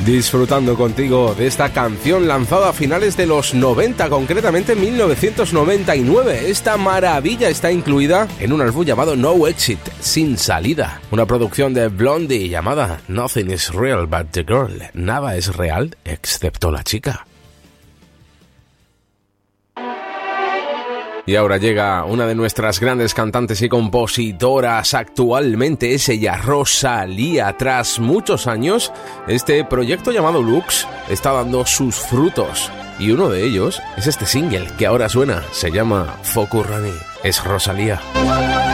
disfrutando contigo de esta canción lanzada a finales de los 90, concretamente en 1999. Esta maravilla está incluida en un álbum llamado No Exit, Sin Salida, una producción de Blondie llamada Nothing is Real But the Girl. Nada es real excepto la chica. Y ahora llega una de nuestras grandes cantantes y compositoras actualmente, es ella, Rosalía. Tras muchos años, este proyecto llamado Lux está dando sus frutos. Y uno de ellos es este single que ahora suena, se llama Focus Rani. Es Rosalía.